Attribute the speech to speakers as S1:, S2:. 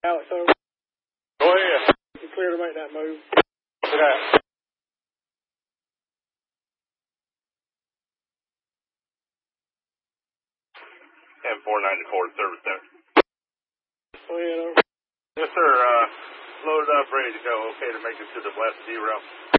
S1: Alex, over.
S2: Go ahead.
S1: You clear to make that move.
S2: Okay. M494 service center.
S1: Go ahead, over.
S2: Yes, sir. Loaded up, ready to go. Okay to make it to the west 0.